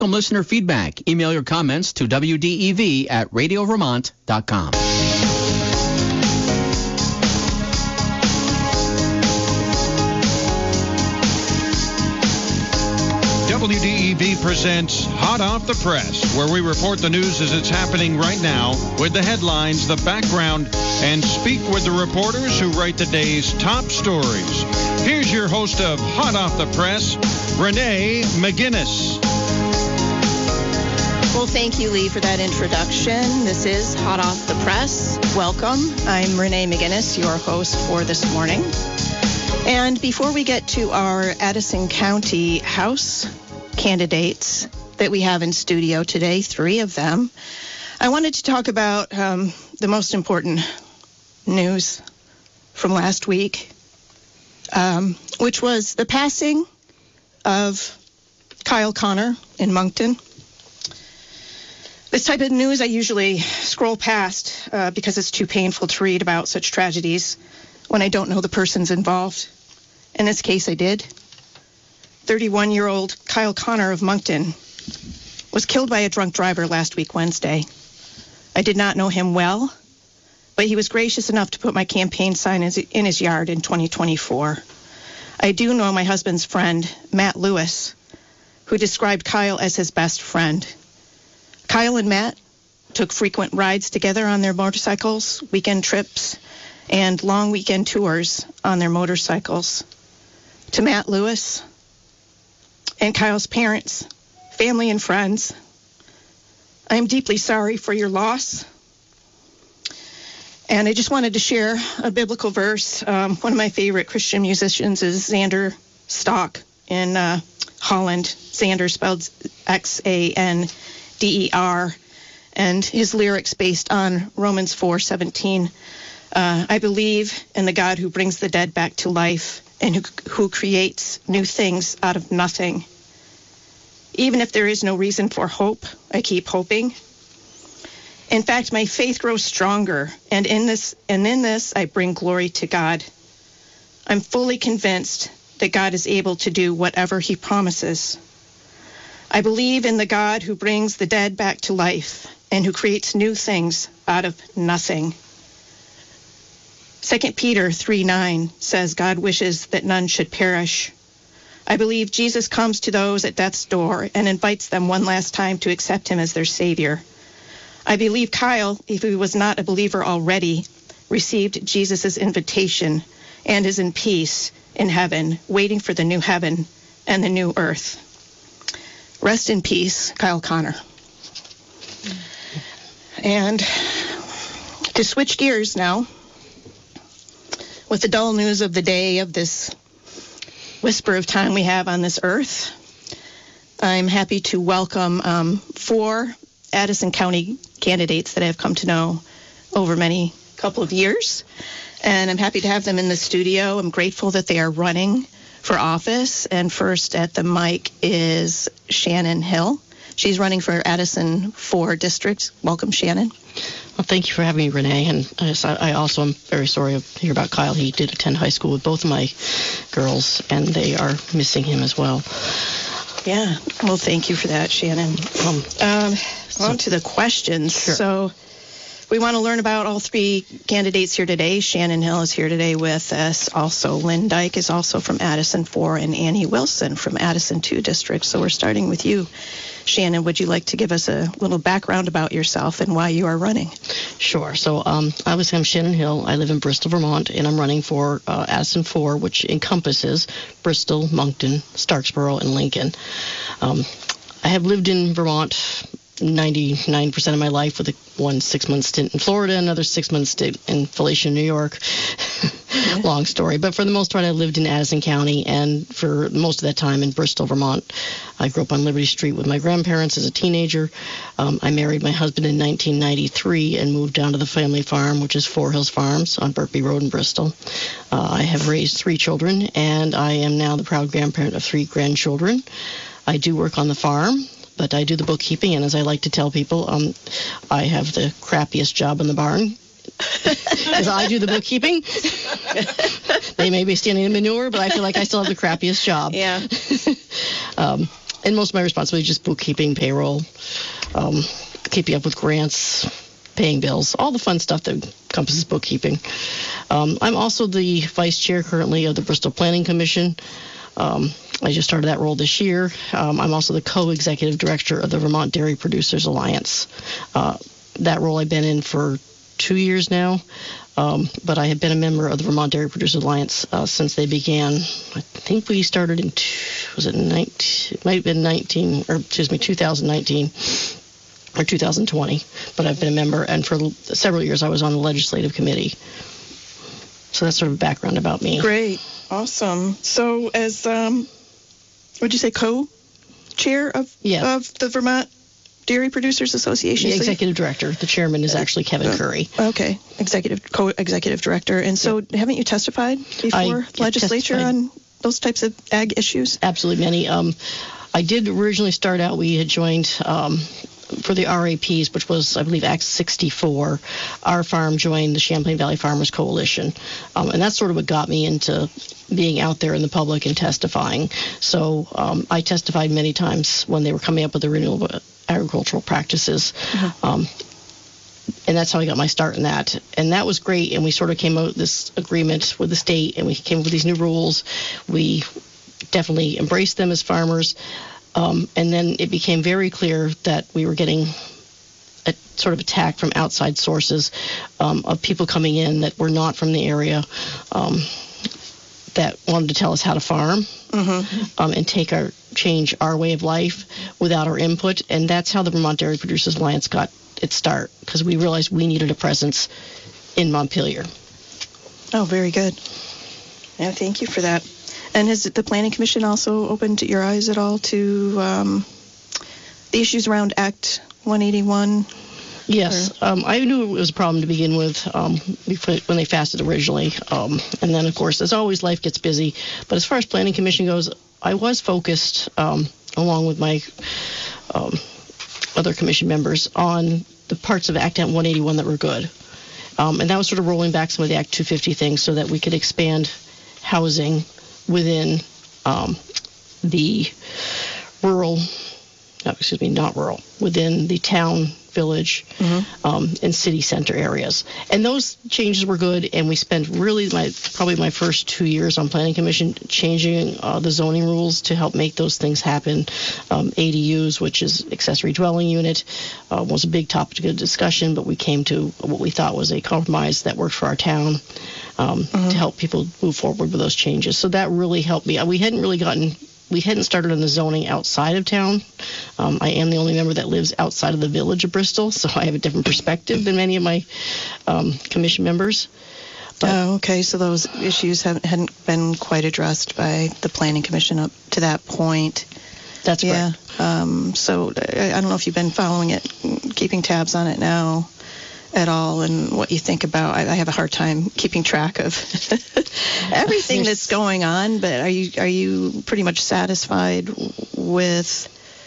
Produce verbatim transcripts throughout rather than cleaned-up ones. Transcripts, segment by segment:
Welcome listener feedback. Email your comments to W D E V at radio vermont dot com. W D E V presents Hot Off the Press, where we report the news as it's happening right now with the headlines, the background, and speak with the reporters who write the day's top stories. Here's your host of Hot Off the Press, Renee McGinnis. Well, thank you, Lee, for that introduction. This is Hot Off the Press. Welcome. I'm Renee McGinnis, your host for this morning. And before we get to our Addison County House candidates that we have in studio today, three of them, I wanted to talk about um, the most important news from last week, um, which was the passing of Kyle Connor in Moncton. This type of news I usually scroll past uh, because it's too painful to read about such tragedies when I don't know the persons involved. In this case, I did. thirty-one-year-old Kyle Connor of Moncton was killed by a drunk driver last week Wednesday. I did not know him well, but he was gracious enough to put my campaign sign in his yard in twenty twenty-four. I do know my husband's friend, Matt Lewis, who described Kyle as his best friend. Kyle and Matt took frequent rides together on their motorcycles, weekend trips, and long weekend tours on their motorcycles. To Matt Lewis and Kyle's parents, family, and friends, I am deeply sorry for your loss. And I just wanted to share a biblical verse. Um, one of my favorite Christian musicians is Xander Stock in uh, Holland. Xander spelled X A N D E R, and his lyrics based on Romans four seventeen. Uh, I believe in the God who brings the dead back to life and who, who creates new things out of nothing. Even if there is no reason for hope, I keep hoping. In fact, my faith grows stronger, and in this, and in this, I bring glory to God. I'm fully convinced that God is able to do whatever he promises. I believe in the God who brings the dead back to life and who creates new things out of nothing. Second Peter three nine says God wishes that none should perish. I believe Jesus comes to those at death's door and invites them one last time to accept him as their Savior. I believe Kyle, if he was not a believer already, received Jesus' invitation and is in peace in heaven, waiting for the new heaven and the new earth. Rest in peace, Kyle Connor. And to switch gears now, with the dull news of the day of this whisper of time we have on this earth, I'm happy to welcome um, four Addison County candidates that I have come to know over many couple of years. And I'm happy to have them in the studio. I'm grateful that they are running for office. And first at the mic is Shannon Hill. She's running for Addison four District. Welcome, Shannon. Well, thank you for having me, Renee. And I, just, I also am very sorry to hear about Kyle. He did attend high school with both of my girls, and they are missing him as well. Yeah. Well, thank you for that, Shannon. Um, um, on to the questions. Sure. So we want to learn about all three candidates here today. Shannon Hill is here today with us. Also, Lynn Dyke is also from Addison four, and Annie Wilson from Addison two District. So we're starting with you. Shannon, would you like to give us a little background about yourself and why you are running? Sure. So um, I was I'm Shannon Hill. I live in Bristol, Vermont, and I'm running for uh, Addison four, which encompasses Bristol, Moncton, Starksboro, and Lincoln. Um, I have lived in Vermont ninety-nine percent of my life, with a one six-month stint in Florida, another six-month stint in Felicia, New York. Yeah. Long story. But for the most part, I lived in Addison County, and for most of that time in Bristol, Vermont. I grew up on Liberty Street with my grandparents as a teenager. Um, I married my husband in nineteen ninety-three and moved down to the family farm, which is Four Hills Farms on Birkby Road in Bristol. Uh, I have raised three children, and I am now the proud grandparent of three grandchildren. I do work on the farm, but I do the bookkeeping, and as I like to tell people, um, I have the crappiest job in the barn, because I do the bookkeeping. They may be standing in manure, but I feel like I still have the crappiest job. Yeah. um, and most of my responsibility is just bookkeeping, payroll, um, keeping up with grants, paying bills, all the fun stuff that encompasses bookkeeping. Um, I'm also the vice chair currently of the Bristol Planning Commission. Um, I just started that role this year. Um, I'm also the co-executive director of the Vermont Dairy Producers Alliance. Uh, that role I've been in for two years now, um, but I have been a member of the Vermont Dairy Producers Alliance uh, since they began. I think we started in, was it nineteen, it might have been nineteen, or excuse me, two thousand nineteen. Or two thousand twenty, but I've been a member, and for several years I was on the legislative committee. So that's sort of background about me. Great. Awesome. So as, um, what'd you say, co-chair of, yeah. of the Vermont Dairy Producers Association? The so executive director. The chairman is actually Kevin uh, Curry. Okay. Executive, co-executive director. And so yeah. haven't you testified before I legislature testified. on those types of ag issues? Absolutely many. Um, I did originally start out, we had joined... Um, for the R A Ps, which was, I believe, Act sixty-four, our farm joined the Champlain Valley Farmers Coalition. Um, and that's sort of what got me into being out there in the public and testifying. So um, I testified many times when they were coming up with the renewable agricultural practices. Mm-hmm. Um, and that's how I got my start in that. And that was great. And we sort of came out with this agreement with the state, and we came up with these new rules. We definitely embraced them as farmers. Um, and then it became very clear that we were getting a sort of attack from outside sources um, of people coming in that were not from the area, um, that wanted to tell us how to farm mm-hmm. um, and take our change our way of life without our input. And that's how the Vermont Dairy Producers Alliance got its start, because we realized we needed a presence in Montpelier. Oh, very good. Yeah, thank you for that. And has the Planning Commission also opened your eyes at all to um, the issues around Act one eighty-one? Yes. Um, I knew it was a problem to begin with um, when they passed it originally. Um, and then, of course, as always, life gets busy. But as far as Planning Commission goes, I was focused, um, along with my um, other commission members, on the parts of Act one eighty-one that were good. Um, and that was sort of rolling back some of the Act two fifty things so that we could expand housing within um, the rural, no, excuse me, not rural, within the town, village, mm-hmm. um, and city center areas. And those changes were good, and we spent really my probably my first two years on Planning Commission changing uh, the zoning rules to help make those things happen. Um, A D Us, which is accessory dwelling unit, uh, was a big topic of discussion, but we came to what we thought was a compromise that worked for our town. Um, mm-hmm. to help people move forward with those changes. So that really helped me. We hadn't really gotten, we hadn't started on the zoning outside of town. Um, I am the only member that lives outside of the village of Bristol, so I have a different perspective than many of my um, commission members. But, oh, okay. So those issues haven't, hadn't been quite addressed by the Planning Commission up to that point. That's yeah. correct. Um, so I, I don't know if you've been following it, keeping tabs on it now at all, and what you think about. I, I have a hard time keeping track of everything that's going on, but are you are you pretty much satisfied with,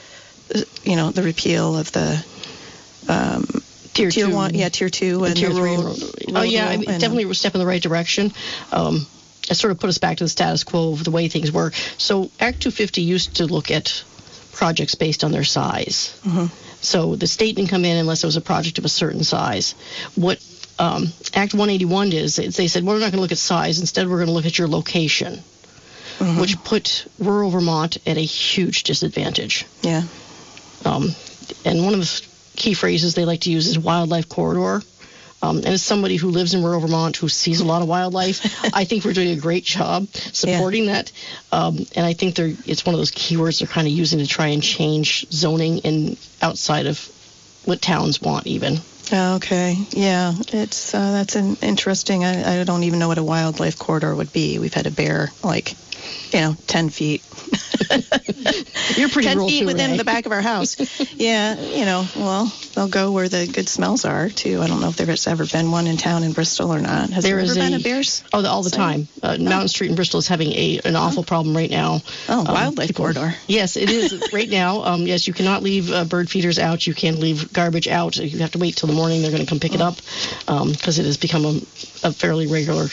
you know, the repeal of the um, tier, tier two, one, yeah, tier two and tier the three? rural, Oh yeah, I mean, definitely a step in the right direction. Um, it sort of put us back to the status quo of the way things were. So Act two fifty used to look at projects based on their size. Mm-hmm. So the state didn't come in unless it was a project of a certain size. What um, Act one eighty-one is, they said, well, we're not going to look at size. Instead, we're going to look at your location, mm-hmm. which put rural Vermont at a huge disadvantage. Yeah. Um, and one of the key phrases they like to use is wildlife corridor. Um, and as somebody who lives in rural Vermont who sees a lot of wildlife, I think we're doing a great job supporting yeah. that. Um, and I think they're, it's one of those keywords they're kind of using to try and change zoning in outside of what towns want even. Okay. Yeah. It's uh, that's an interesting. I, I don't even know what a wildlife corridor would be. We've had a bear like, you know, ten feet. You're pretty ten rural feet too, within Renee. the back of our house. Yeah. You know, well, they'll go where the good smells are too. I don't know if there's ever been one in town in Bristol or not. Has there, there ever is been a, a bear's? Oh, all the time. Uh, oh. Mountain Street in Bristol is having a an awful oh. problem right now. Oh, um, wildlife people, corridor. Yes, it is right now. Um, yes, you cannot leave uh, bird feeders out. You can't leave garbage out. You have to wait till the morning. They're going to come pick oh. it up because um, it has become a, a fairly regular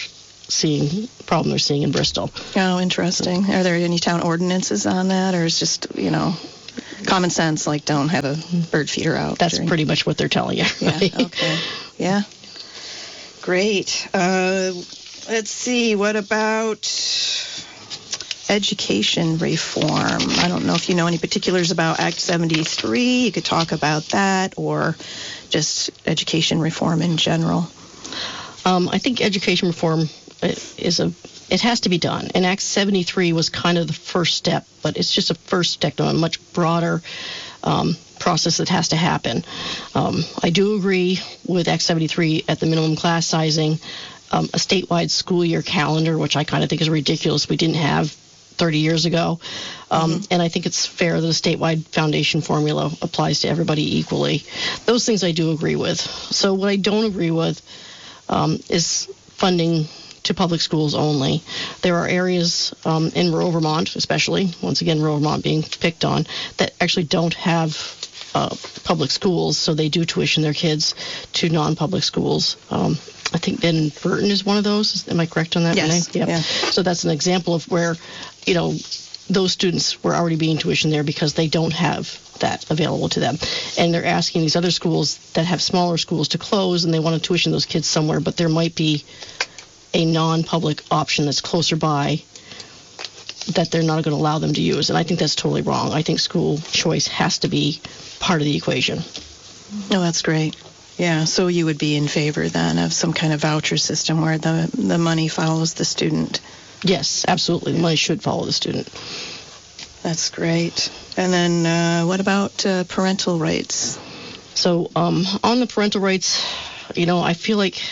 seeing problem they're seeing in Bristol. Oh, interesting. Are there any town ordinances on that, or is just, you know, common sense, like don't have a bird feeder out? That's during... pretty much what they're telling you. Yeah, okay. Yeah. Great. Uh, let's see. What about education reform? I don't know if you know any particulars about Act seventy-three. You could talk about that, or just education reform in general. Um, I think education reform is a, it has to be done. And Act seventy-three was kind of the first step, but it's just a first step to a much broader um, process that has to happen. Um, I do agree with Act seventy-three at the minimum class sizing, um, a statewide school year calendar, which I kind of think is ridiculous. We didn't have thirty years ago. Um, mm-hmm. And I think it's fair that a statewide foundation formula applies to everybody equally. Those things I do agree with. So what I don't agree with um, is funding to public schools only. There are areas um, in rural Vermont, especially, once again, rural Vermont being picked on, that actually don't have uh, public schools, so they do tuition their kids to non-public schools. Um, I think Ben Burton is one of those. Am I correct on that? Yes. Yep. Yeah. So that's an example of where, you know, those students were already being tuitioned there because they don't have that available to them. And they're asking these other schools that have smaller schools to close, and they want to tuition those kids somewhere, but there might be a non-public option that's closer by that they're not going to allow them to use. And I think that's totally wrong. I think school choice has to be part of the equation. Oh, that's great. Yeah, so you would be in favor then of some kind of voucher system where the the money follows the student. Yes, absolutely. The money should follow the student. That's great. And then uh, what about uh, parental rights? So um, on the parental rights, you know, I feel like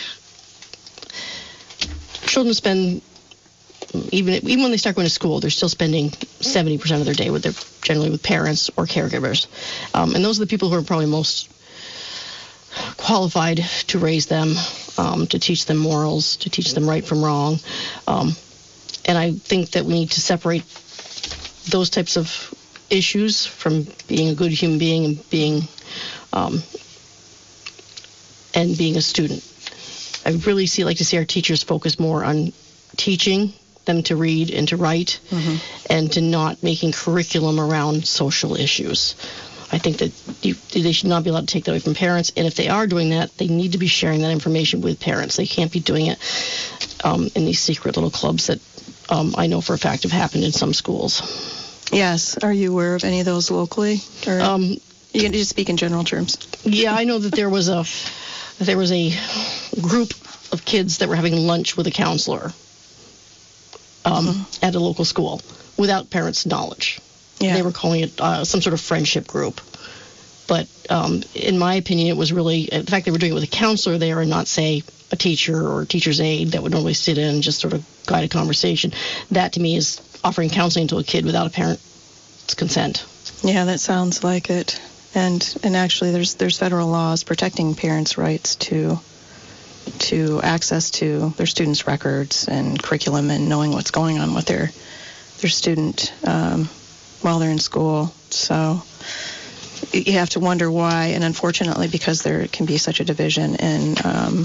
children spend, even even when they start going to school, they're still spending seventy percent of their day with their, generally with parents or caregivers. Um, and those are the people who are probably most qualified to raise them, um, to teach them morals, to teach them right from wrong. Um, and I think that we need to separate those types of issues from being a good human being and being um, and being a student. I really see like to see our teachers focus more on teaching them to read and to write, mm-hmm. and to not making curriculum around social issues. I think that you, they should not be allowed to take that away from parents. And if they are doing that, they need to be sharing that information with parents. They can't be doing it um, in these secret little clubs that um, I know for a fact have happened in some schools. Yes. Are you aware of any of those locally? Or um, you can just speak in general terms. Yeah, I know that there was a there was a group of kids that were having lunch with a counselor um, mm-hmm. at a local school without parents' knowledge. Yeah. They were calling it uh, some sort of friendship group. But um, in my opinion, it was really, the fact they were doing it with a counselor there and not, say, a teacher or a teacher's aide that would normally sit in and just sort of guide a conversation. That, to me, is offering counseling to a kid without a parent's consent. Yeah, that sounds like it. And and actually, there's there's federal laws protecting parents' rights to to access to their students' records and curriculum and knowing what's going on with their their student um, while they're in school. So you have to wonder why, and unfortunately, because there can be such a division in um,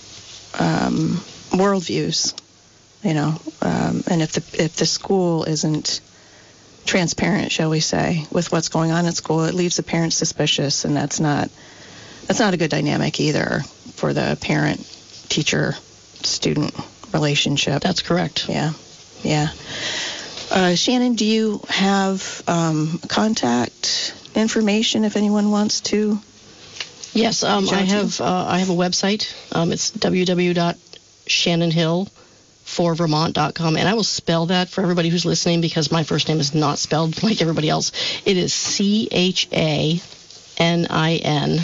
um, worldviews, you know, um, and if the if the school isn't transparent, shall we say, with what's going on at school, it leaves the parents suspicious, and that's not that's not a good dynamic either for the parent-teacher-student relationship. That's correct. Yeah, yeah. Uh, Shannon, do you have um, contact information if anyone wants to? Yes, um, I have. Uh, I have a website. Um, it's w w w dot shannon hill for vermont dot com, and I will spell that for everybody who's listening because my first name is not spelled like everybody else. It is C H A N I N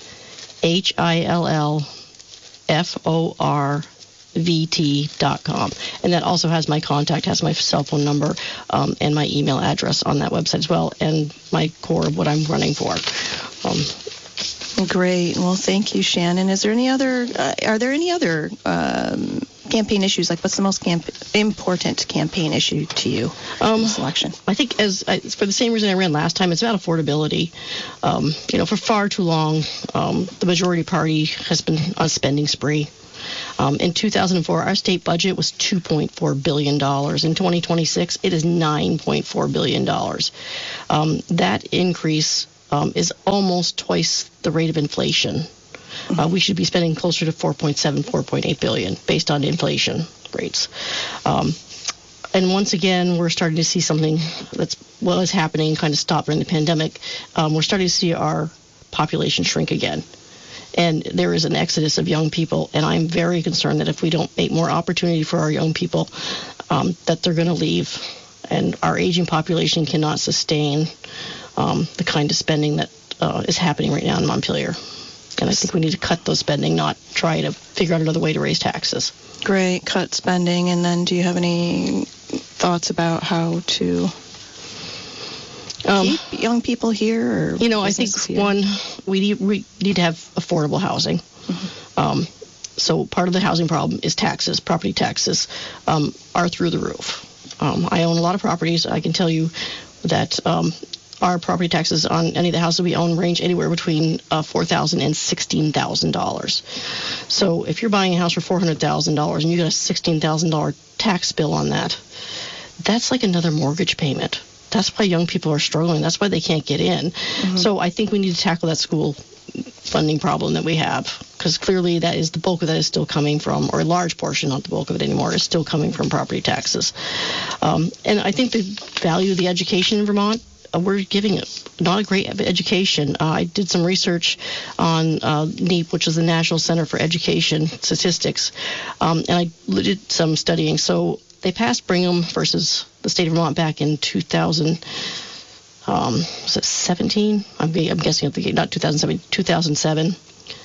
H I L L F O R V T dot com, and that also has my contact, has my cell phone number, um, and my email address on that website as well, and my core of what I'm running for. Um, Great. Well, thank you, Shannon. Is there any other? Uh, are there any other um, campaign issues? Like, what's the most camp- important campaign issue to you um, in this election? I think, as I, for the same reason I ran last time, it's about affordability. Um, you know, for far too long, um, the majority party has been on a spending spree. Um, in two thousand four, our state budget was two point four billion dollars. In twenty twenty-six, it is nine point four billion dollars. Um, that increase um, is almost twice the rate of inflation. Uh, we should be spending closer to four point seven, four point eight billion based on inflation rates. Um, and once again, we're starting to see something that's what was happening, kind of stopped during the pandemic. Um, we're starting to see our population shrink again. And there is an exodus of young people, and I'm very concerned that if we don't make more opportunity for our young people, um, that they're going to leave. And our aging population cannot sustain um, the kind of spending that uh, is happening right now in Montpelier. And I think we need to cut those spending, not try to figure out another way to raise taxes. Great, cut spending. And then do you have any thoughts about how to um, keep young people here? Or you know, I think, here? one, we need, we need to have affordable housing. Mm-hmm. Um, so part of the housing problem is taxes. Property taxes um, are through the roof. Um, I own a lot of properties. I can tell you that um, our property taxes on any of the houses we own range anywhere between uh, four thousand dollars and sixteen thousand dollars. So if you're buying a house for four hundred thousand dollars and you got a sixteen thousand dollars tax bill on that, that's like another mortgage payment. That's why young people are struggling. That's why they can't get in. Mm-hmm. So I think we need to tackle that school funding problem that we have, because clearly that is the bulk of that is still coming from, or a large portion, not the bulk of it anymore, is still coming from property taxes. Um, and I think the value of the education in Vermont, uh, we're giving it not a great education. Uh, I did some research on uh, NEEP, which is the National Center for Education Statistics, um, and I did some studying. So they passed Brigham versus the state of Vermont back in two thousand. Um, was it seventeen? I'm, I'm guessing at the not two thousand seven, two thousand seven,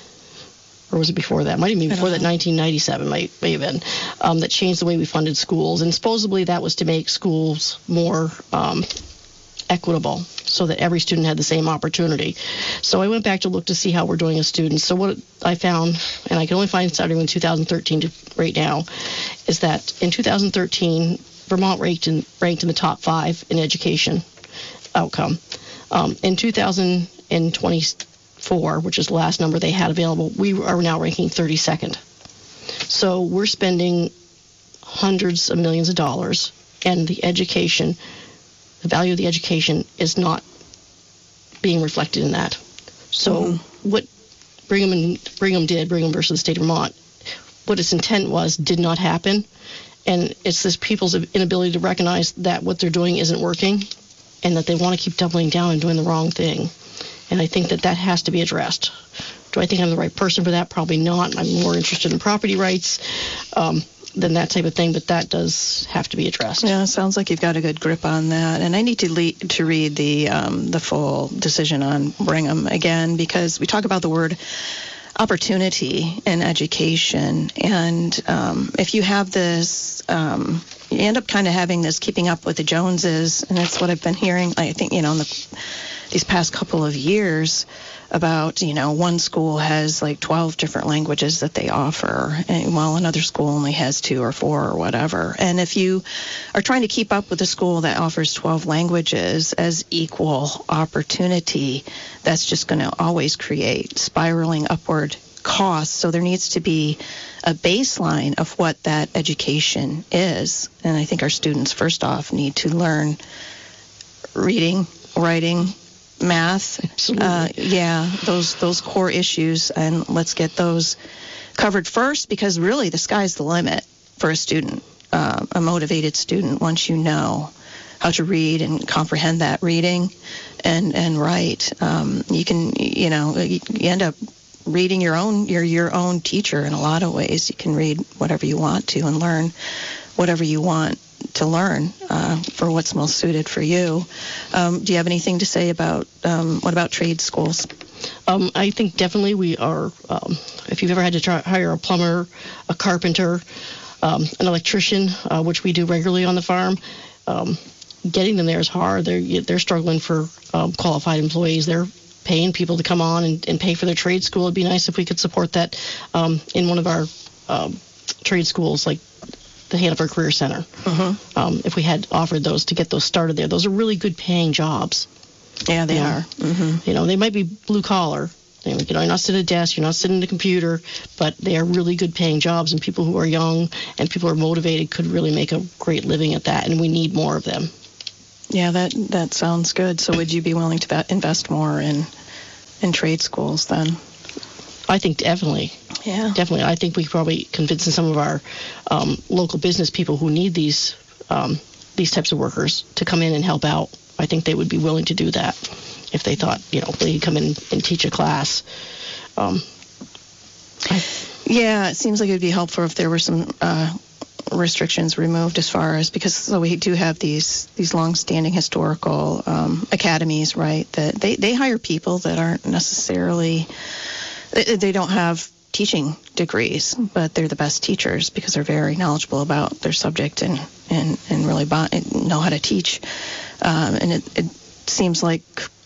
or was it before that? Might have been before that. nineteen ninety-seven might may have been. Um, that changed the way we funded schools, and supposedly that was to make schools more um, equitable, so that every student had the same opportunity. So I went back to look to see how we're doing as students. So what I found, and I can only find starting in two thousand thirteen to right now, is that in two thousand thirteen, Vermont ranked in ranked in the top five in education outcome. Um, in two thousand twenty-four, which is the last number they had available, we are now ranking thirty-second. So we're spending hundreds of millions of dollars, and the education, the value of the education is not being reflected in that. So mm-hmm. what Brigham and Brigham did, Brigham versus the state of Vermont, what its intent was did not happen. And it's this people's inability to recognize that what they're doing isn't working, and that they want to keep doubling down and doing the wrong thing. And I think that that has to be addressed. Do I think I'm the right person for that? Probably not. I'm more interested in property rights um, than that type of thing, but that does have to be addressed. Yeah, it sounds like you've got a good grip on that. And I need to le- to read the um, the full decision on Brigham again, because we talk about the word opportunity in education. And um, if you have this, um, you end up kind of having this keeping up with the Joneses, and that's what I've been hearing, I think, you know, in the, these past couple of years about, you know, one school has like twelve different languages that they offer, and while another school only has two or four or whatever. And if you are trying to keep up with a school that offers twelve languages as equal opportunity, that's just going to always create spiraling upward costs. So there needs to be a baseline of what that education is. And I think our students, first off, need to learn reading, writing, math. Absolutely. Uh, yeah, those those core issues, and let's get those covered first, because really the sky's the limit for a student, uh, a motivated student, once you know how to read and comprehend that reading and and write. Um, you can, you know, you, you end up reading your own, you're your own teacher in a lot of ways. You can read whatever you want to and learn whatever you want to learn uh, for what's most suited for you. Um, do you have anything to say about, um, what about trade schools? Um, I think definitely we are, um, if you've ever had to try, hire a plumber, a carpenter, um, an electrician, uh, which we do regularly on the farm, um, getting them there is hard. They're, they're struggling for um, qualified employees. They're paying people to come on and, and pay for their trade school. It'd be nice if we could support that um, in one of our um, trade schools, like the Hanover Career Center. Mm-hmm. Um, if we had offered those to get those started there, those are really good paying jobs. Yeah, they you are. Know? Mm-hmm. You know, they might be blue collar You know, you're not sitting at a desk, you're not sitting at a computer, but they are really good paying jobs, and people who are young and people who are motivated could really make a great living at that, and we need more of them. Yeah, that that sounds good. So would you be willing to invest more in in trade schools then? I think definitely. Yeah. Definitely. I think we could probably convince some of our um, local business people who need these um, these types of workers to come in and help out. I think they would be willing to do that if they thought, you know, they could come in and teach a class. Um, I, yeah, it seems like it would be helpful if there were some uh, restrictions removed as far as, because so we do have these these long-standing historical um, academies, right, that they, they hire people that aren't necessarily, they, they don't have teaching degrees, but they're the best teachers because they're very knowledgeable about their subject and, and, and really buy, know how to teach. Um, and it, it seems like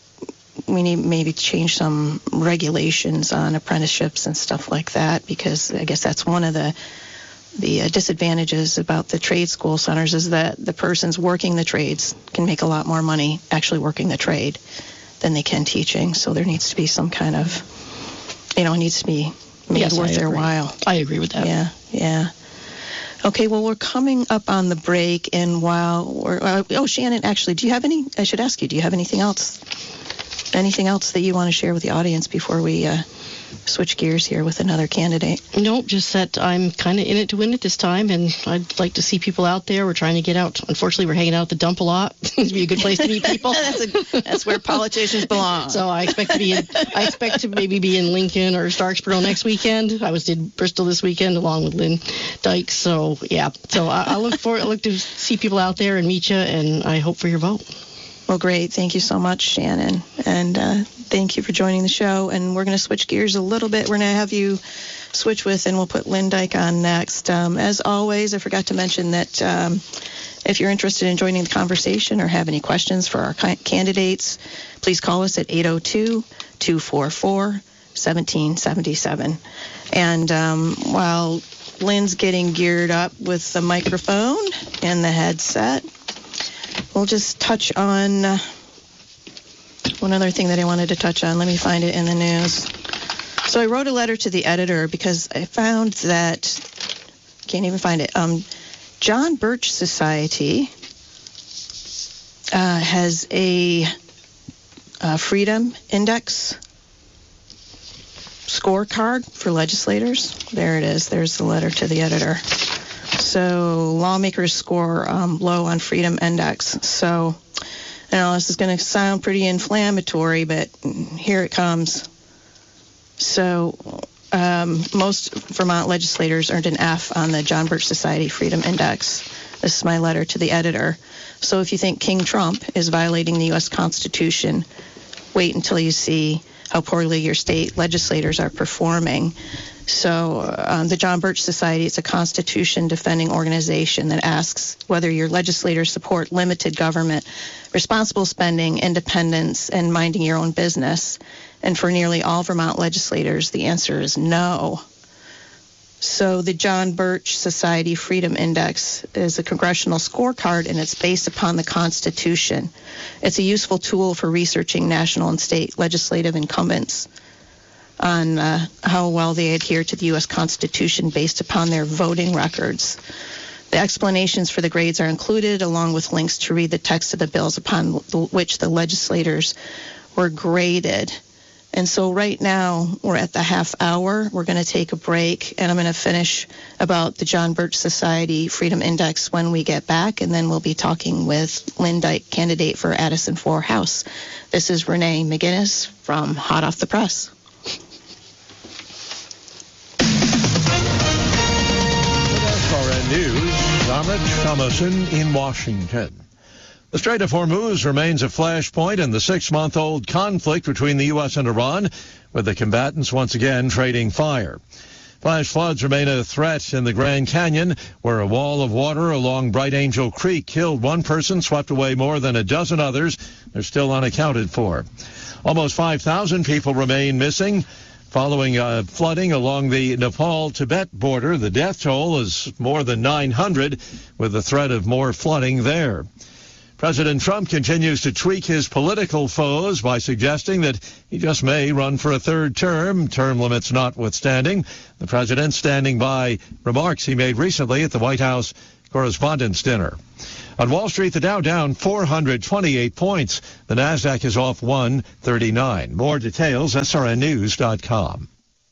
we need maybe to change some regulations on apprenticeships and stuff like that, because I guess that's one of the the uh, disadvantages about the trade school centers is that the persons working the trades can make a lot more money actually working the trade than they can teaching. So there needs to be some kind of, you know, it needs to be made yes, worth I their agree. while. I agree with that. Yeah, yeah. Okay, well, we're coming up on the break, and while we're, uh, oh, Shannon, actually, do you have any, I should ask you, do you have anything else, anything else that you want to share with the audience before we uh, switch gears here with another candidate? Nope, just that I'm kind of in it to win it this time, and I'd like to see people out there. We're trying to get out. Unfortunately, we're hanging out at the dump a lot. Seems to be a good place to meet people. that's, a, that's where politicians belong. So I expect to be in, I expect to maybe be in Lincoln or Starksboro next weekend. I was in Bristol this weekend along with Lynn Dykes. So yeah, so I, I look forward. I look to see people out there and meet you, and I hope for your vote. Well, great. Thank you so much, Shannon. And uh, thank you for joining the show. And we're going to switch gears a little bit. We're going to have you switch with, and we'll put Lynn Dyke on next. Um, as always, I forgot to mention that um, if you're interested in joining the conversation or have any questions for our candidates, please call us at eight oh two, two four four, one seven seven seven. And um, while Lynn's getting geared up with the microphone and the headset, we'll just touch on uh, one other thing that I wanted to touch on. Let me find it in the news. So I wrote a letter to the editor because I found that, can't even find it, um, John Birch Society uh, has a, a Freedom Index scorecard for legislators. There it is. There's the letter to the editor. So lawmakers score um, low on Freedom Index. So, you know, this is going to sound pretty inflammatory, but here it comes. So um, most Vermont legislators earned an F on the John Birch Society Freedom Index. This is my letter to the editor. So if you think King Trump is violating the U S Constitution, wait until you see how poorly your state legislators are performing. So um, the John Birch Society is a Constitution-defending organization that asks whether your legislators support limited government, responsible spending, independence, and minding your own business. And for nearly all Vermont legislators, the answer is no. So the John Birch Society Freedom Index is a congressional scorecard, and it's based upon the Constitution. It's a useful tool for researching national and state legislative incumbents on uh, how well they adhere to the U S Constitution based upon their voting records. The explanations for the grades are included, along with links to read the text of the bills upon which the legislators were graded. And so right now, we're at the half hour. We're going to take a break, and I'm going to finish about the John Birch Society Freedom Index when we get back, and then we'll be talking with Lynn Dyke, candidate for Addison four House. This is Renee McGinnis from Hot Off the Press. News, Ahmed Thomason in Washington. The Strait of Hormuz remains a flashpoint in the six-month-old conflict between the U S and Iran, with the combatants once again trading fire. Flash floods remain a threat in the Grand Canyon, where a wall of water along Bright Angel Creek killed one person, swept away more than a dozen others. They're still unaccounted for. Almost five thousand people remain missing. Following uh, flooding along the Nepal-Tibet border, the death toll is more than nine hundred, with the threat of more flooding there. President Trump continues to tweak his political foes by suggesting that he just may run for a third term, term limits notwithstanding. The president standing by remarks he made recently at the White House Correspondents' Dinner. On Wall Street, the Dow down four hundred twenty-eight points. The Nasdaq is off one thirty-nine. More details, S R N news dot com.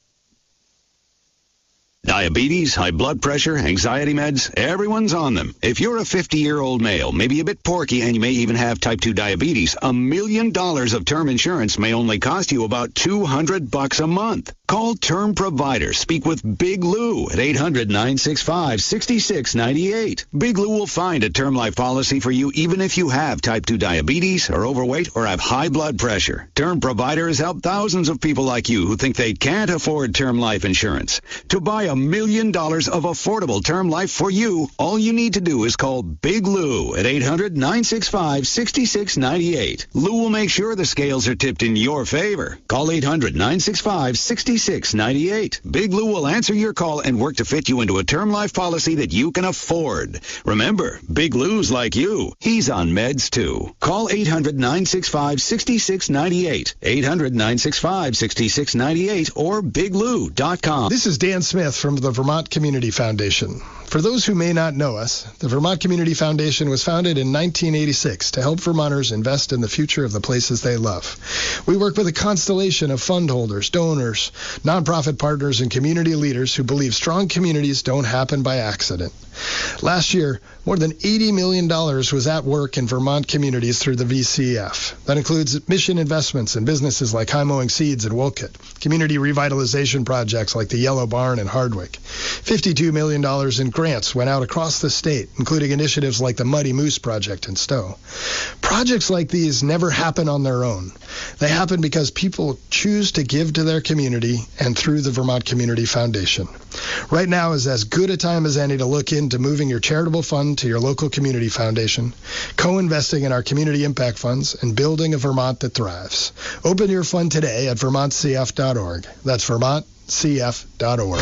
Diabetes, high blood pressure, anxiety meds, everyone's on them. If you're a fifty-year-old male, maybe a bit porky, and you may even have type two diabetes, a million dollars of term insurance may only cost you about two hundred bucks a month. Call Term Provider. Speak with Big Lou at eight hundred, nine six five, six six nine eight. Big Lou will find a term life policy for you even if you have type two diabetes, are overweight, or have high blood pressure. Term Provider has helped thousands of people like you who think they can't afford term life insurance. To buy a million dollars of affordable term life for you, all you need to do is call Big Lou at eight hundred, nine six five, six six nine eight. Lou will make sure the scales are tipped in your favor. Call eight hundred, nine six five, six six nine eight. Big Lou will answer your call and work to fit you into a term life policy that you can afford. Remember, Big Lou's like you. He's on meds too. Call eight hundred, nine six five, six six nine eight. eight hundred, nine six five, six six nine eight or big lou dot com. This is Dan Smith from the Vermont Community Foundation. For those who may not know us, the Vermont Community Foundation was founded in nineteen eighty-six to help Vermonters invest in the future of the places they love. We work with a constellation of fund holders, donors, nonprofit partners, and community leaders who believe strong communities don't happen by accident. Last year, more than eighty million dollars was at work in Vermont communities through the V C F. That includes mission investments in businesses like High Mowing Seeds in Wolcott, community revitalization projects like the Yellow Barn in Hardwick. fifty-two million dollars in grants went out across the state, including initiatives like the Muddy Moose Project in Stowe. Projects like these never happen on their own. They happen because people choose to give to their community and through the Vermont Community Foundation. Right now is as good a time as any to look into moving your charitable fund to your local community foundation, co-investing in our community impact funds, and building a Vermont that thrives. Open your fund today at vermont c f dot org. That's vermont c f dot org.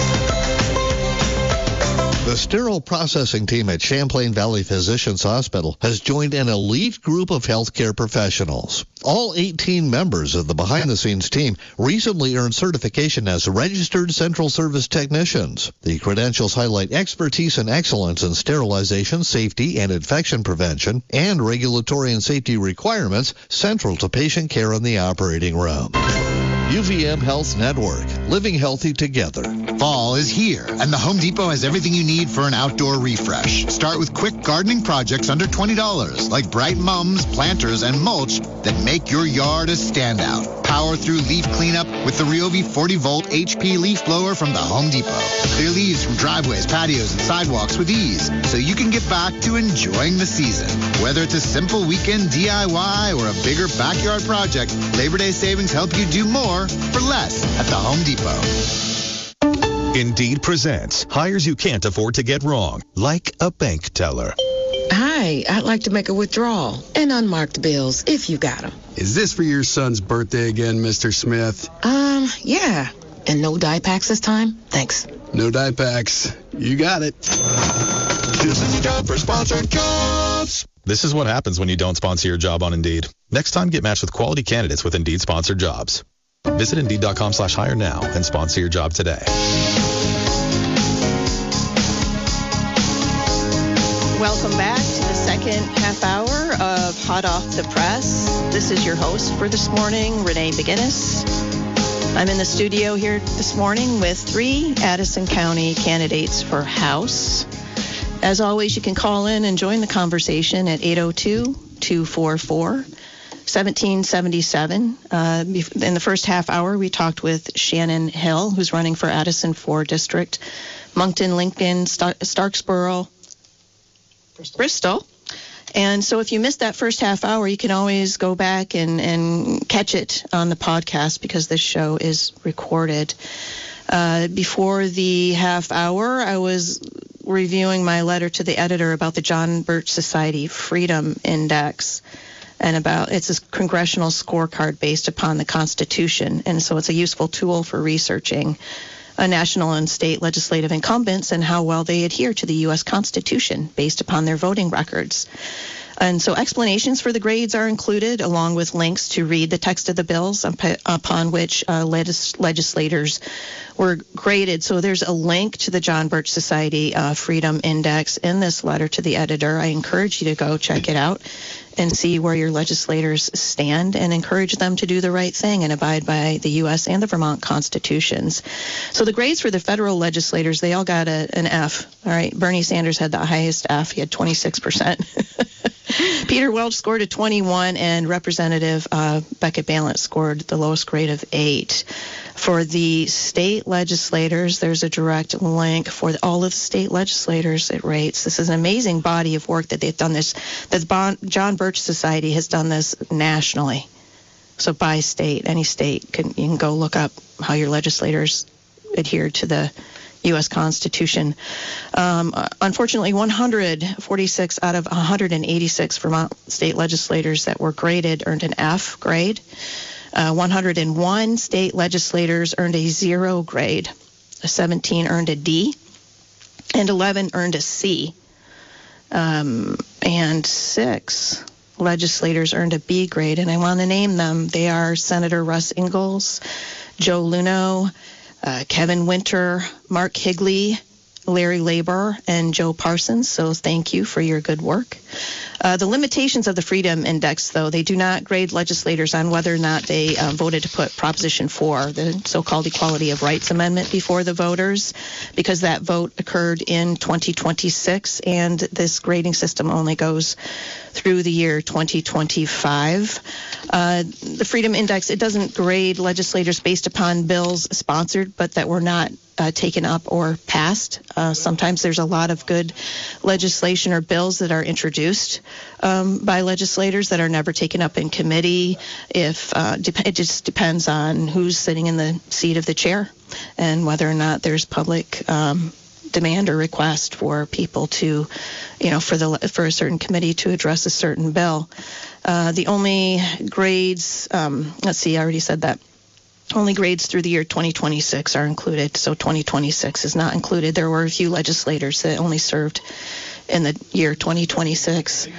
The sterile processing team at Champlain Valley Physicians Hospital has joined an elite group of healthcare professionals. All eighteen members of the behind-the-scenes team recently earned certification as registered central service technicians. The credentials highlight expertise and excellence in sterilization, safety, and infection prevention, and regulatory and safety requirements central to patient care in the operating room. U V M Health Network, living healthy together. Fall is here, and the Home Depot has everything you need for an outdoor refresh. Start with quick gardening projects under twenty dollars, like bright mums, planters, and mulch that make your yard a standout. Power through leaf cleanup with the Ryobi forty volt H P leaf blower from the Home Depot. Clear leaves from driveways, patios, and sidewalks with ease, so you can get back to enjoying the season. Whether it's a simple weekend D I Y or a bigger backyard project, Labor Day savings help you do more for less at the Home Depot. Indeed presents hires you can't afford to get wrong, like a bank teller. Hi, I'd like to make a withdrawal and unmarked bills if you got them. Is this for your son's birthday again, Mister Smith? Um, yeah. And no dye packs this time? Thanks. No dye packs. You got it. This is a job for sponsored jobs. This is what happens when you don't sponsor your job on Indeed. Next time, get matched with quality candidates with Indeed sponsored jobs. Visit Indeed.com slash hire now and sponsor your job today. Welcome back to the second half hour of Hot Off the Press. This is your host for this morning, Renee McGinnis. I'm in the studio here this morning with three Addison County candidates for House. As always, you can call in and join the conversation at eight oh two, two four four, one seven seven seven. Uh, in the first half hour, we talked with Shannon Hill, who's running for Addison four District, Moncton, Lincoln, Star- Starksboro, Bristol. Bristol. And so if you missed that first half hour, you can always go back and, and catch it on the podcast because this show is recorded. Uh, before the half hour, I was reviewing my letter to the editor about the John Birch Society Freedom Index and about it's a congressional scorecard based upon the Constitution. And so it's a useful tool for researching uh, national and state legislative incumbents and how well they adhere to the U S Constitution based upon their voting records. And so explanations for the grades are included, along with links to read the text of the bills upon which uh, legis- legislators were graded. So there's a link to the John Birch Society uh, Freedom Index in this letter to the editor. I encourage you to go check it out and see where your legislators stand, and encourage them to do the right thing and abide by the U S and the Vermont constitutions. So the grades for the federal legislators, they all got a, an F. All right, Bernie Sanders had the highest F. He had twenty-six percent. Peter Welch scored a twenty-one, and Representative uh, Beckett Balint scored the lowest grade of eight. For the state legislators, there's a direct link for all of the state legislators it rates. This is an amazing body of work that they've done this. The bon- John Birch Society has done this nationally. So by state, any state, can, you can go look up how your legislators adhere to the U S Constitution. Um, unfortunately, one hundred forty-six out of one hundred eighty-six Vermont state legislators that were graded earned an F grade. Uh, one hundred one state legislators earned a zero grade. seventeen earned a D, and eleven earned a C. Um, and six legislators earned a B grade, and I want to name them. They are Senator Russ Ingalls, Joe Luno, uh, Kevin Winter, Mark Higley, Larry Labor, and Joe Parsons. So thank you for your good work. Uh, the limitations of the Freedom Index, though, they do not grade legislators on whether or not they uh, voted to put Proposition four, the so-called Equality of Rights Amendment, before the voters, because that vote occurred in twenty twenty-six, and this grading system only goes through the year twenty twenty-five. Uh, the Freedom Index, it doesn't grade legislators based upon bills sponsored but that were not uh, taken up or passed. Uh, sometimes there's a lot of good legislation or bills that are introduced um, by legislators that are never taken up in committee. If uh, de- it just depends on who's sitting in the seat of the chair and whether or not there's public um, demand or request for people to, you know, for the for a certain committee to address a certain bill. Uh, the only grades, um, let's see, I already said that. Only grades through the year twenty twenty-six are included, so twenty twenty-six is not included. There were a few legislators that only served in the year twenty twenty-six.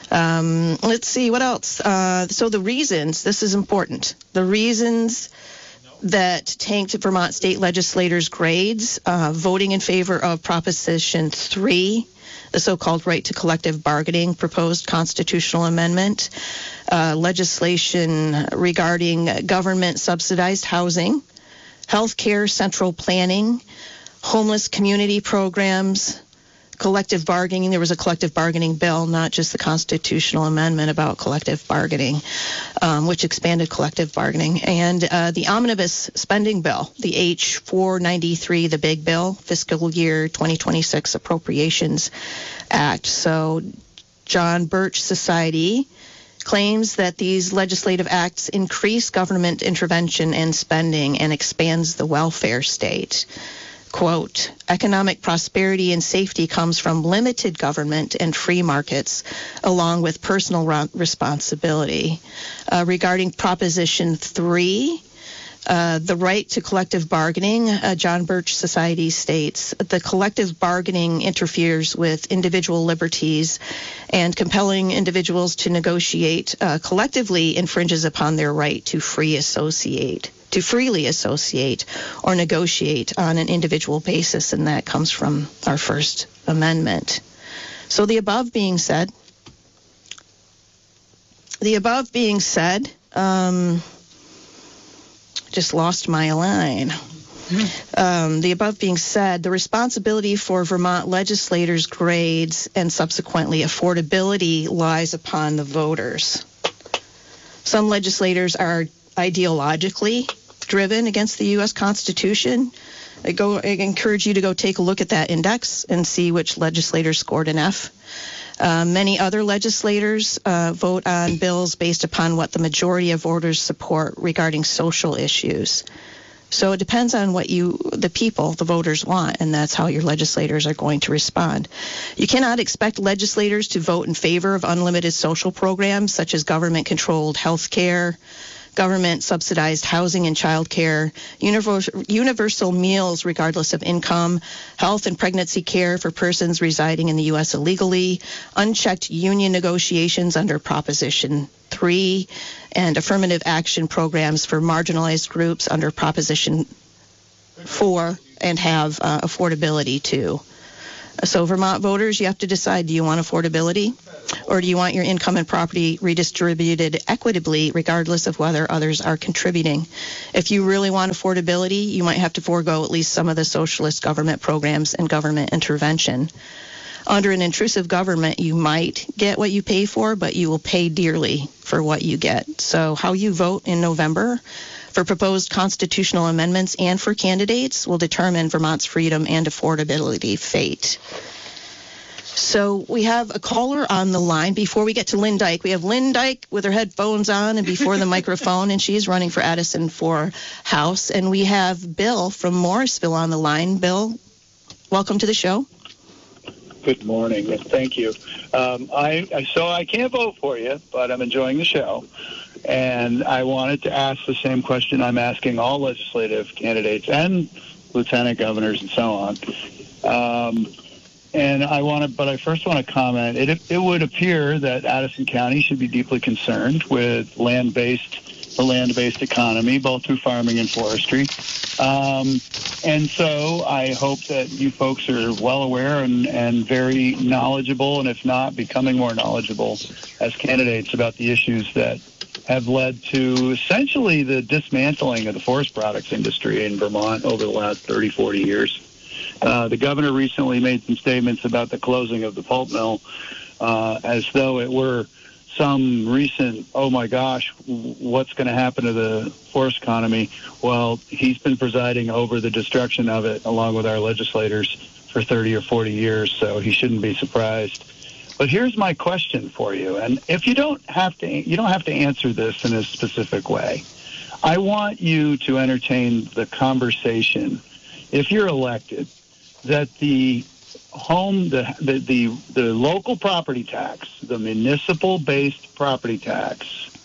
Um, let's see, what else? Uh, so the reasons, this is important, the reasons that tanked Vermont state legislators' grades, uh, voting in favor of Proposition three, the so-called right to collective bargaining proposed constitutional amendment, uh, legislation regarding government-subsidized housing, health care central planning, homeless community programs, collective bargaining. There was a collective bargaining bill, not just the constitutional amendment about collective bargaining, um, which expanded collective bargaining, and uh, the omnibus spending bill, the H four ninety-three, the big bill, fiscal year twenty twenty-six Appropriations Act. So John Birch Society claims that these legislative acts increase government intervention and spending and expands the welfare state. Quote, economic prosperity and safety comes from limited government and free markets, along with personal responsibility. Uh, regarding Proposition three, uh, the right to collective bargaining, uh, John Birch Society states, the collective bargaining interferes with individual liberties, and compelling individuals to negotiate uh, collectively infringes upon their right to free associate. to freely associate or negotiate on an individual basis, and that comes from our First Amendment. So the above being said, the above being said, um, just lost my line. Um, the above being said, the responsibility for Vermont legislators' grades and subsequently affordability lies upon the voters. Some legislators are ideologically driven against the U S Constitution. I go I encourage you to go take a look at that index and see which legislators scored an F. Uh, many other legislators uh, vote on bills based upon what the majority of voters support regarding social issues. So it depends on what you, the people, the voters want, and that's how your legislators are going to respond. You cannot expect legislators to vote in favor of unlimited social programs such as government-controlled health care, government-subsidized housing and child care, universal, universal meals regardless of income, health and pregnancy care for persons residing in the U S illegally, unchecked union negotiations under Proposition three, and affirmative action programs for marginalized groups under Proposition four, and have uh, affordability too. So Vermont voters, you have to decide, do you want affordability or do you want your income and property redistributed equitably regardless of whether others are contributing? If you really want affordability, you might have to forego at least some of the socialist government programs and government intervention. Under an intrusive government, you might get what you pay for, but you will pay dearly for what you get. So how you vote in November for proposed constitutional amendments and for candidates will determine Vermont's freedom and affordability fate. So we have a caller on the line. Before we get to Lynn Dyke, we have Lynn Dyke with her headphones on and before the microphone, and she's running for Addison for House. And we have Bill from Morrisville on the line. Bill, welcome to the show. Good morning, and thank you. Um, I, I so I can't vote for you, but I'm enjoying the show. And I wanted to ask the same question I'm asking all legislative candidates and lieutenant governors and so on. Um, and I want to, but I first want to comment. It it would appear that Addison County should be deeply concerned with land-based, the land-based economy, both through farming and forestry. Um, and so I hope that you folks are well aware and, and very knowledgeable, and if not, becoming more knowledgeable as candidates about the issues that have led to essentially the dismantling of the forest products industry in Vermont over the last thirty, forty years. Uh, the governor recently made some statements about the closing of the pulp mill uh, as though it were some recent, oh my gosh, what's going to happen to the forest economy? Well, he's been presiding over the destruction of it along with our legislators for thirty or forty years, so he shouldn't be surprised. But here's my question for you, and if you don't have to, you don't have to answer this in a specific way. I want you to entertain the conversation, if you're elected, that the home, the the the, the local property tax, the municipal-based property tax,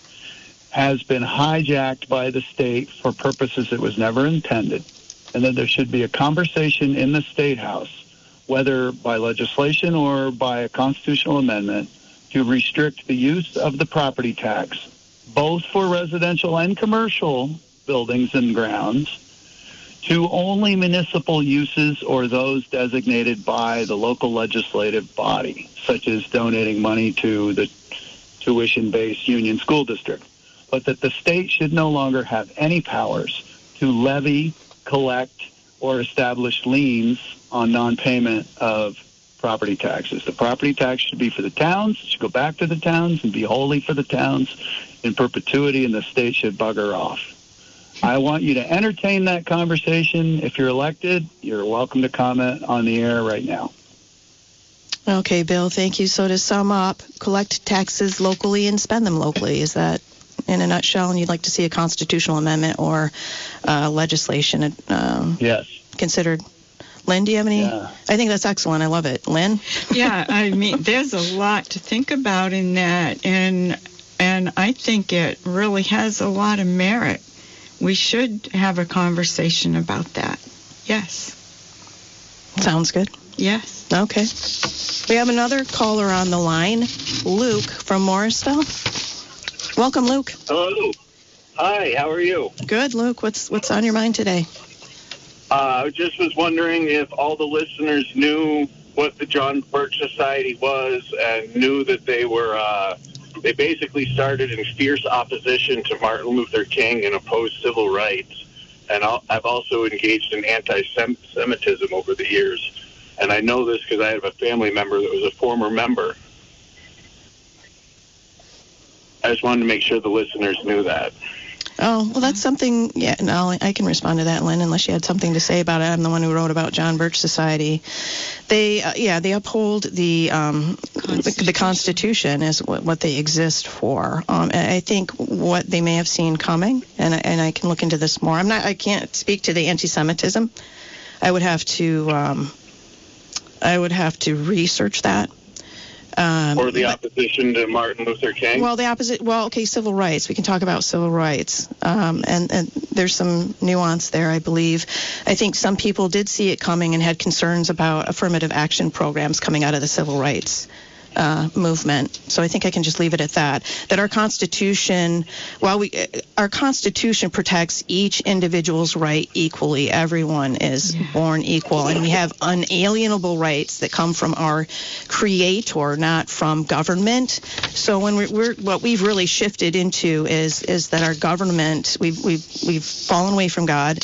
has been hijacked by the state for purposes it was never intended, and that there should be a conversation in the State House, whether by legislation or by a constitutional amendment, to restrict the use of the property tax, both for residential and commercial buildings and grounds, to only municipal uses or those designated by the local legislative body, such as donating money to the tuition-based union school district. But that the state should no longer have any powers to levy, collect, or establish liens on non-payment of property taxes. The property tax should be for the towns. It should go back to the towns and be wholly for the towns in perpetuity, and the state should bugger off. I want you to entertain that conversation. If you're elected, you're welcome to comment on the air right now. Okay, Bill, thank you. So to sum up, collect taxes locally and spend them locally. Is that in a nutshell? And you'd like to see a constitutional amendment or uh, legislation um, yes. considered? Lynn, do you have any? Yeah. I think that's excellent. I love it. Lynn? Yeah, I mean, there's a lot to think about in that, and and I think it really has a lot of merit. We should have a conversation about that. Yes. Sounds good. Yes. Okay. We have another caller on the line, Luke from Morrisville. Welcome, Luke. Hello. Hi, how are you? Good, Luke. What's what's on your mind today? Uh, I just was wondering if all the listeners knew what the John Birch Society was and knew that they were, uh, they basically started in fierce opposition to Martin Luther King and opposed civil rights. And I'll, I've also engaged in anti-Semitism over the years. And I know this because I have a family member that was a former member. I just wanted to make sure the listeners knew that. Oh, well, that's something, yeah, no, I can respond to that, Lynn, unless you had something to say about it. I'm the one who wrote about John Birch Society. They, uh, yeah, they uphold the um, the, the Constitution as what, what they exist for. Um, and I think what they may have seen coming, and, and I can look into this more. I'm not, I can't speak to the anti-Semitism. I would have to, um, I would have to research that. Um, or the but, opposition to Martin Luther King? Well, the opposite. Well, okay, civil rights. We can talk about civil rights, um, and, and there's some nuance there, I believe. I think some people did see it coming and had concerns about affirmative action programs coming out of the civil rights Uh, movement. So I think I can just leave it at that. That our Constitution, while we, our Constitution protects each individual's right equally. Everyone is yeah. born equal, and we have unalienable rights that come from our Creator, not from government. So when we're, we're what we've really shifted into is is that our government, we've we've we've fallen away from God,